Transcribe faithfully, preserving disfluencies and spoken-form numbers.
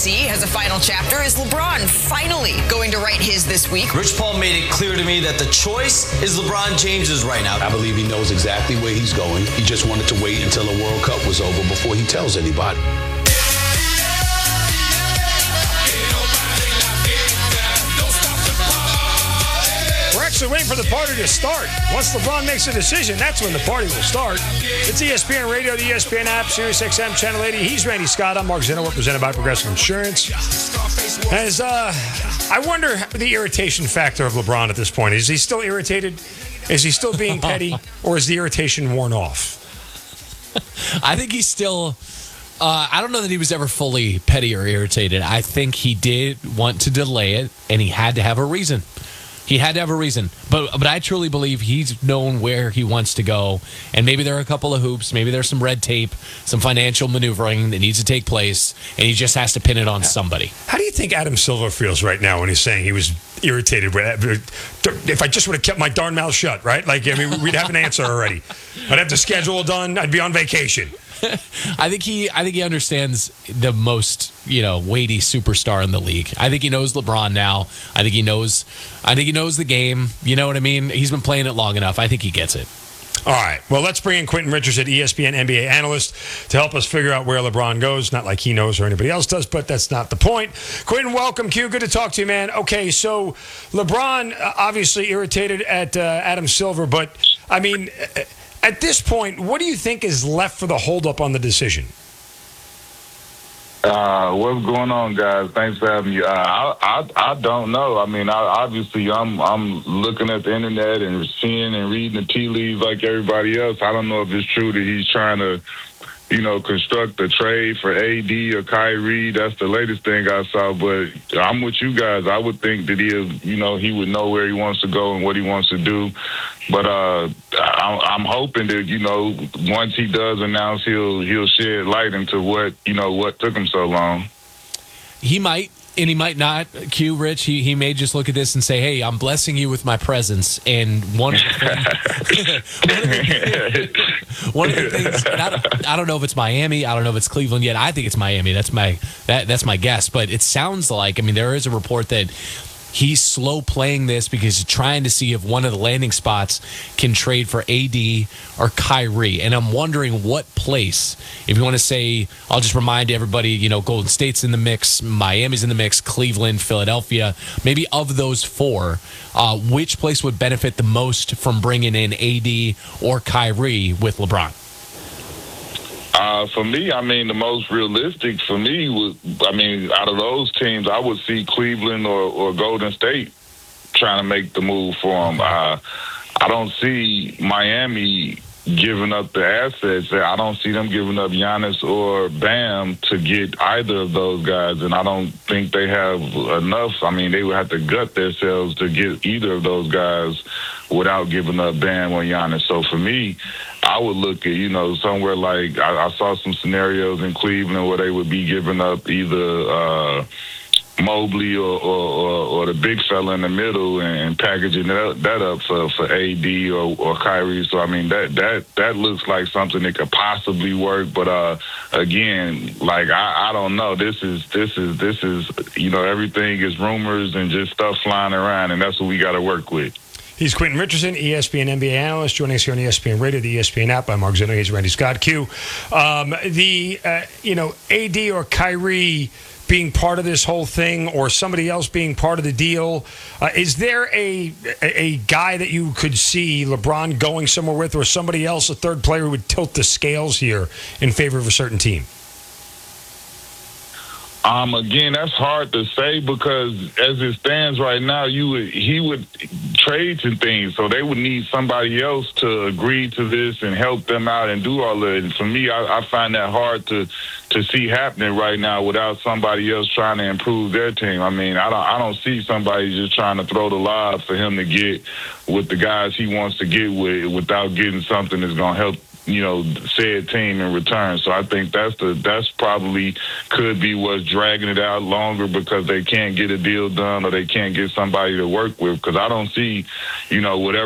legacy has a final chapter. Is LeBron finally going to write his this week? Rich Paul made it clear to me that the choice is LeBron James's right now. I believe he knows exactly where he's going. He just wanted to wait until the World Cup was over before he tells anybody. We're actually waiting for the party to start. Once LeBron makes a decision, that's when the party will start. It's E S P N Radio, the E S P N app, Sirius X M, Channel eighty. He's Randy Scott. I'm Mark Zinno. We're presented by Progressive Insurance. As uh, I wonder the irritation factor of LeBron at this point. Is he still irritated? Is he still being petty? Or is the irritation worn off? I think he's still... Uh, I don't know that he was ever fully petty or irritated. I think he did want to delay it, and he had to have a reason. He had to have a reason. But but I truly believe he's known where he wants to go. And maybe there are a couple of hoops. Maybe there's some red tape, some financial maneuvering that needs to take place. And he just has to pin it on somebody. How do you think Adam Silver feels right now when he's saying he was irritated? If I just would have kept my darn mouth shut, right? Like, I mean, we'd have an answer already. I'd have the schedule done. I'd be on vacation. I think he I think he understands the most, you know, weighty superstar in the league. I think he knows LeBron now. I think he knows I think he knows the game. You know what I mean? He's been playing it long enough. I think he gets it. All right. Well, let's bring in Quentin Richardson, E S P N N B A analyst, to help us figure out where LeBron goes. Not like he knows or anybody else does, but that's not the point. Quentin, welcome, Q. Good to talk to you, man. Okay, so LeBron uh, obviously irritated at uh, Adam Silver, but, I mean... Uh, At this point, what do you think is left for the holdup on the decision? Uh, what's going on, guys? Thanks for having me. Uh, I, I I don't know. I mean, I, obviously, I'm I'm looking at the internet and seeing and reading the tea leaves like everybody else. I don't know if it's true that he's trying to, you know, construct a trade for A D or Kyrie. That's the latest thing I saw. But I'm with you guys. I would think that he, is, you know, he would know where he wants to go and what he wants to do. But uh, I'm hoping that, you know, once he does announce, he'll he'll shed light into what, you know, what took him so long. He might, and he might not. Q, Rich, he, he may just look at this and say, hey, I'm blessing you with my presence. And one of the things, one of the things and I, don't, I don't know if it's Miami. I don't know if it's Cleveland yet. I think it's Miami. That's my that, that's my guess. But it sounds like, I mean, there is a report that he's slow playing this because he's trying to see if one of the landing spots can trade for A D or Kyrie. And I'm wondering what place, if you want to say, I'll just remind everybody, you know, Golden State's in the mix, Miami's in the mix, Cleveland, Philadelphia, maybe of those four, uh, which place would benefit the most from bringing in A D or Kyrie with LeBron? Uh, for me, I mean, the most realistic for me was, I mean, out of those teams, I would see Cleveland or, or Golden State trying to make the move for him. Uh, I don't see Miami giving up the assets. I don't see them giving up Giannis or Bam to get either of those guys, and I don't think they have enough. I mean, they would have to gut themselves to get either of those guys without giving up Bam or Giannis. So for me, I would look at, you know, somewhere like I, I saw some scenarios in Cleveland where they would be giving up either uh, Mobley or, or, or, or the big fella in the middle and packaging that, that up for, for A D or, or Kyrie. So, I mean, that, that, that looks like something that could possibly work. But, uh, again, like, I, I don't know. This is, this is, this is, you know, everything is rumors and just stuff flying around, and that's what we got to work with. He's Quentin Richardson, E S P N N B A analyst, joining us here on E S P N Radio, the E S P N app. I'm Mark Zinno. He's Randy Scott. Q. Um, the, uh, you know, A D or Kyrie being part of this whole thing or somebody else being part of the deal, uh, is there a, a guy that you could see LeBron going somewhere with, or somebody else, a third player who would tilt the scales here in favor of a certain team? Um, again, that's hard to say because as it stands right now, you would, he would trade some things, so they would need somebody else to agree to this and help them out and do all that. And for me, I, I find that hard to to see happening right now without somebody else trying to improve their team. I mean, I don't I don't see somebody just trying to throw the lob for him to get with the guys he wants to get with without getting something that's going to help, you know, said team in return. So I think that's the that's probably could be what's dragging it out longer because they can't get a deal done or they can't get somebody to work with. Because I don't see, you know, whatever.